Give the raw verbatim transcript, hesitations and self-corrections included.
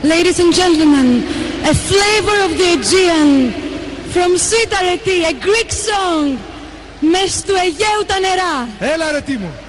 Ladies and gentlemen, a flavor of the Aegean from Sweet Areti, a Greek song, μες του Αιγαίου τα νερά. Έλα Αρετή μου.